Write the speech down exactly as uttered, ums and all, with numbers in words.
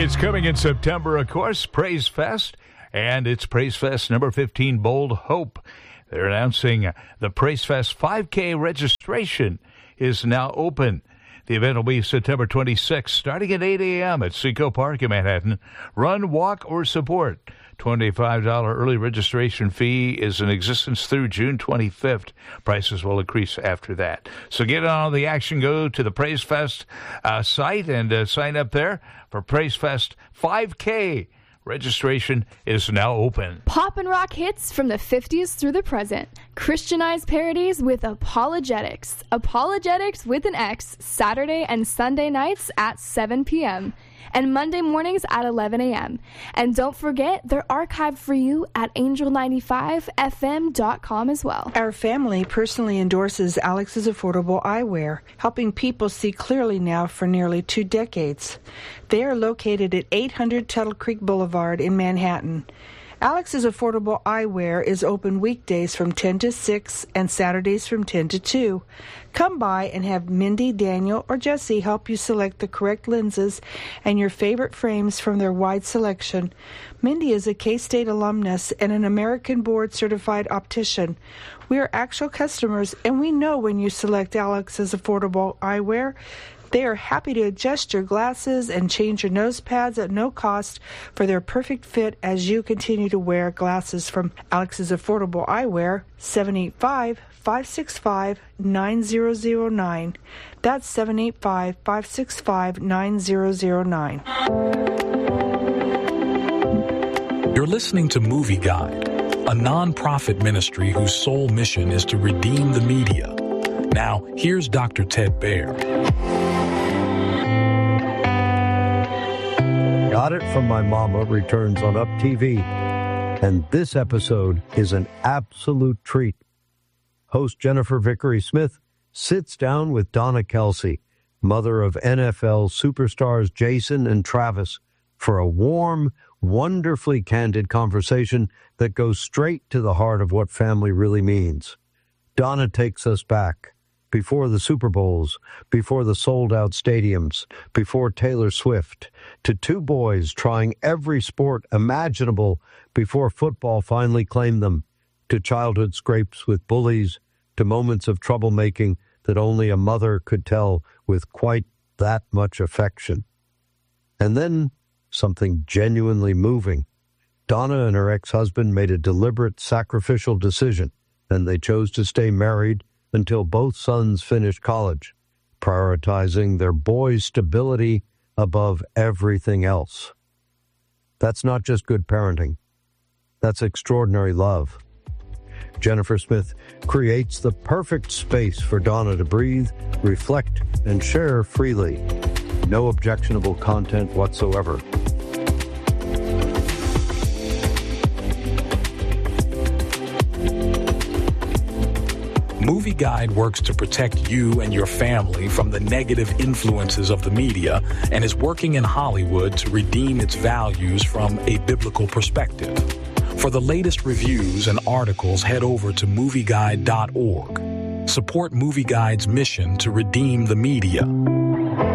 It's coming in September, of course, Praise Fest, and it's Praise Fest number fifteen, Bold Hope. They're announcing the Praise Fest five K registration is now open. The event will be September twenty-sixth, starting at eight a.m. at Seco Park in Manhattan. Run, walk, or support. twenty-five dollars early registration fee is in existence through June twenty-fifth. Prices will increase after that. So get on the action. Go to the Praise Fest uh, site and uh, sign up there for Praise Fest five K. Registration is now open. Pop and rock hits from the fifties through the present. Christianized parodies with Apologetics. Apologetics with an X, Saturday and Sunday nights at seven p.m. and Monday mornings at eleven a.m. And don't forget, they're archived for you at angel ninety-five f m dot com as well. Our family personally endorses Alex's Affordable Eyewear, helping people see clearly now for nearly two decades. They are located at eight hundred Tuttle Creek Boulevard in Manhattan. Alex's Affordable Eyewear is open weekdays from ten to six and Saturdays from ten to two. Come by and have Mindy, Daniel, or Jesse help you select the correct lenses and your favorite frames from their wide selection. Mindy is a K-State alumnus and an American board-certified optician. We are actual customers, and we know when you select Alex's Affordable Eyewear. They are happy to adjust your glasses and change your nose pads at no cost for their perfect fit as you continue to wear glasses from Alex's Affordable Eyewear, seven eight five, five six five, nine zero zero nine. That's seven eight five, five six five, nine zero zero nine. You're listening to Movie Guide, a non-profit ministry whose sole mission is to redeem the media. Now, here's Doctor Ted Baer. Got It From My Mama returns on Up T V, and this episode is an absolute treat. Host Jennifer Vickery-Smith sits down with Donna Kelsey, mother of N F L superstars Jason and Travis, for a warm, wonderfully candid conversation that goes straight to the heart of what family really means. Donna takes us back, before the Super Bowls, before the sold-out stadiums, before Taylor Swift, to two boys trying every sport imaginable before football finally claimed them, to childhood scrapes with bullies, to moments of troublemaking that only a mother could tell with quite that much affection. And then something genuinely moving. Donna and her ex-husband made a deliberate, sacrificial decision, and they chose to stay married until both sons finished college, prioritizing their boys' stability above everything else. That's not just good parenting. That's extraordinary love. Jennifer Smith creates the perfect space for Donna to breathe, reflect, and share freely. No objectionable content whatsoever. Movie Guide works to protect you and your family from the negative influences of the media and is working in Hollywood to redeem its values from a biblical perspective. For the latest reviews and articles, head over to movie guide dot org. Support Movie Guide's mission to redeem the media.